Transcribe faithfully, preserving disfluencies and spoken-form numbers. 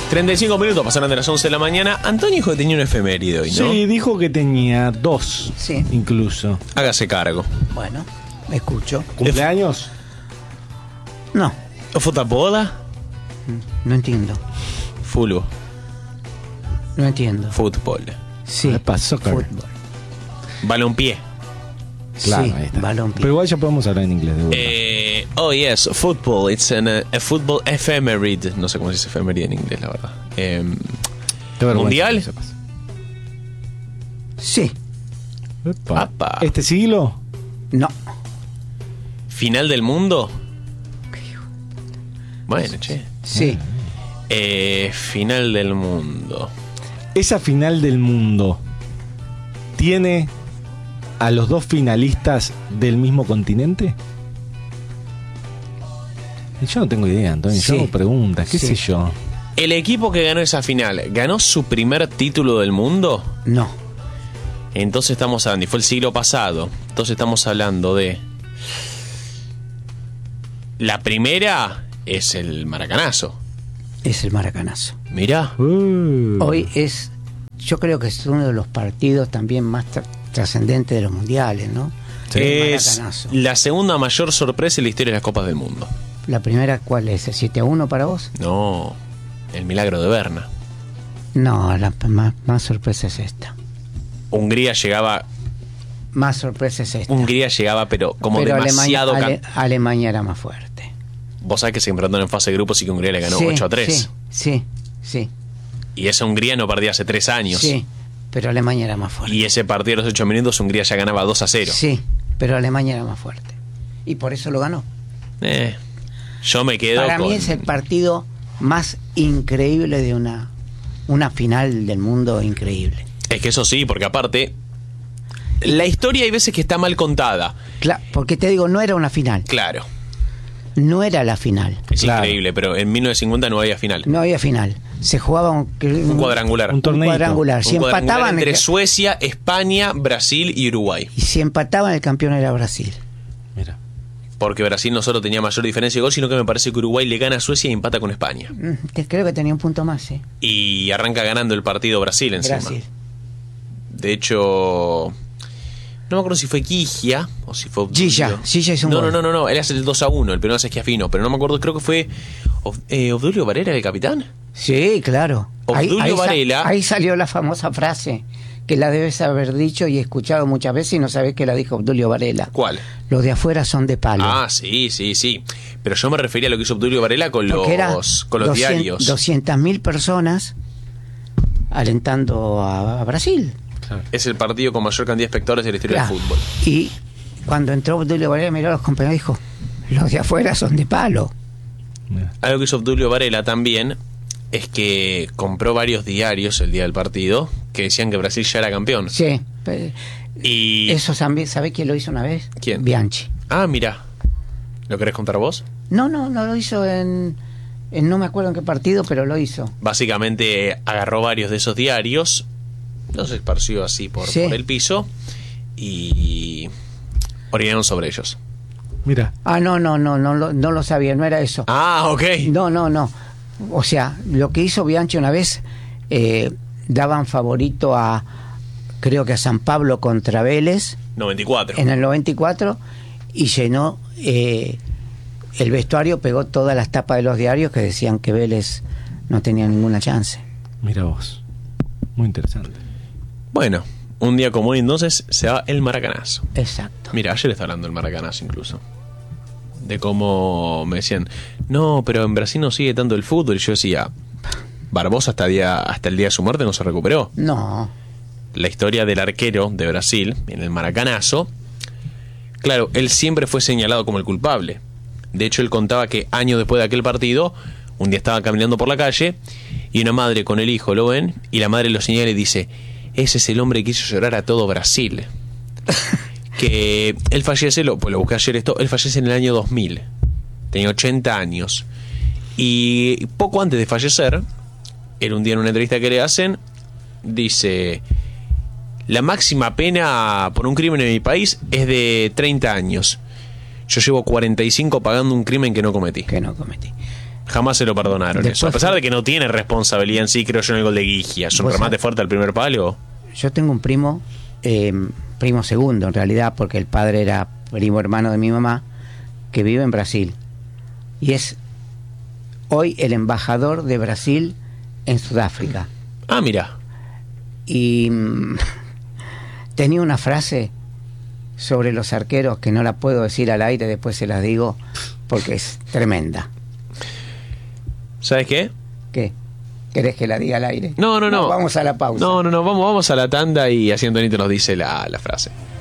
treinta y cinco minutos pasaron de las once de la mañana. Antonio dijo que tenía una efeméride hoy, ¿no? Sí, dijo que tenía dos, Sí. incluso. Hágase cargo. Bueno, me escucho. ¿Cumpleaños? No, ¿Futabola? no entiendo. Fulu. No entiendo. Fútbol. Sí. Epa, soccer. Fútbol. Balompié. Claro, Sí, ahí está. balón. Pero igual ya podemos hablar en inglés de vuelta. Eh, oh, yes, football. It's an, uh, a football ephemeride. No sé cómo se dice efeméride en inglés, la verdad. Eh, Qué vergüenza ¿Mundial? que sepas. Sí. Epa. Apa. ¿Este siglo? No. ¿Final del mundo? Bueno, che. Sí. Eh, final del mundo. ¿Esa final del mundo tiene a los dos finalistas del mismo continente? Yo no tengo idea, Antonio. Sí. Yo hago preguntas, qué Sí. sé yo. ¿El equipo que ganó esa final ganó su primer título del mundo? No. Entonces estamos hablando, y fue el siglo pasado. Entonces estamos hablando de... La primera es el Maracanazo. Es el Maracanazo. Mirá. Uh. Hoy es, yo creo que es uno de los partidos también más tra- trascendentes de los mundiales, ¿no? El Es Maracanazo. la segunda mayor sorpresa en la historia de las Copas del Mundo. La primera, ¿cuál es? ¿El siete a uno para vos? No, el milagro de Berna. No, la p- más, más sorpresa es esta. Hungría llegaba, Más sorpresa es esta. Hungría llegaba, pero como Pero demasiado... Alemania, can- Ale- Alemania era más fuerte. Vos sabés que se enfrentaron en fase de grupos y que Hungría le ganó Sí, ocho a tres. Sí, sí, sí, Y esa Hungría no perdía hace tres años. sí, pero Alemania era más fuerte. Y ese partido de los ocho minutos Hungría ya ganaba dos a cero. Sí, pero Alemania era más fuerte. Y por eso lo ganó. Eh, yo me quedo Para con... mí es el partido más increíble de una, una final del mundo increíble. Es que eso sí, porque aparte... La historia hay veces que está mal contada. Claro, porque te digo, no era una final. Claro, No era la final. es Claro. increíble, pero en mil novecientos cincuenta no había final. No había final. Se jugaba un, Un cuadrangular. Un un torneito. cuadrangular. Si Un cuadrangular empataban, entre el, Suecia, España, Brasil y Uruguay. y si empataban, el campeón era Brasil. Mira. Porque Brasil no solo tenía mayor diferencia de gol, sino que me parece que Uruguay le gana a Suecia y empata con España. Mm, te- Creo que tenía un punto más, ¿eh? Y arranca ganando el partido Brasil encima. Brasil. De hecho, no me acuerdo si fue Quigia o si fue Obdulio. Gilla, Gilla hizo un No, gol. no, no, no, no, él hace el dos a uno, el primero hace Schiaffino, pero no me acuerdo, creo que fue Ob- eh, Obdulio Varela el capitán. Sí, claro. Obdulio sa- Varela. ahí salió la famosa frase que la debes haber dicho y escuchado muchas veces y no sabés que la dijo Obdulio Varela. ¿Cuál? Los de afuera son de palo. Ah, sí, sí, sí. Pero yo me refería a lo que hizo Obdulio Varela con Porque era los, con los diarios. doscientas mil personas alentando a, a Brasil. Es el partido con mayor cantidad de espectadores de la historia Claro. del fútbol. Y cuando entró Obdulio Varela, miró a los compañeros y dijo: los de afuera son de palo. Mira. Algo que hizo Obdulio Varela también es que compró varios diarios el día del partido que decían que Brasil ya era campeón. Sí. pe- Y... Eso, ¿sabés quién lo hizo una vez? ¿Quién? Bianchi. Ah, mira. ¿Lo querés contar vos? No, no, no lo hizo en, en no me acuerdo en qué partido, pero lo hizo. Básicamente agarró varios de esos diarios, los esparció así por, Sí. por el piso y orinaron sobre ellos. Mira. Ah, no, no, no, no, lo- no lo sabía, no era eso. Ah, ok. No, no, no. O sea, lo que hizo Bianchi una vez, eh, daban favorito a, creo que a San Pablo contra Vélez noventa y cuatro. en el noventa y cuatro y llenó eh, el vestuario, pegó todas las tapas de los diarios que decían que Vélez no tenía ninguna chance. Mira vos. Muy interesante. Bueno, un día como hoy entonces se va el Maracanazo. Exacto. Mira, ayer estaba hablando del Maracanazo incluso. De cómo me decían, no, pero en Brasil no sigue tanto el fútbol. Y yo decía, Barbosa hasta, día, hasta el día de su muerte no se recuperó. No, La historia del arquero de Brasil en el Maracanazo, claro, él siempre fue señalado como el culpable. De hecho, él contaba que años después de aquel partido, un día estaba caminando por la calle y una madre con el hijo lo ven y la madre lo señala y dice, ese es el hombre que hizo llorar a todo Brasil. Que él fallece, lo, pues lo busqué ayer esto, él fallece en el año dos mil, tenía ochenta años. Y poco antes de fallecer, él un día en una entrevista que le hacen, dice, la máxima pena por un crimen en mi país es de treinta años. Yo llevo cuarenta y cinco pagando un crimen que no cometí. que no cometí. Jamás se lo perdonaron Después eso. A pesar fue- de que no tiene responsabilidad en sí, creo yo, en el gol de Guigia. Es un Vos remate sabés- fuerte al primer palo. Yo tengo un primo, eh, primo segundo en realidad, porque el padre era primo hermano de mi mamá, que vive en Brasil. Y es hoy el embajador de Brasil en Sudáfrica. Ah, mira. Y mm, tenía una frase sobre los arqueros que no la puedo decir al aire, después se las digo, porque es tremenda. ¿Sabes qué? ¿Qué? ¿Querés que la diga al aire? No, no, no. Vamos a la pausa. No, no, no. Vamos, vamos a la tanda y así Antonito nos dice la, la frase.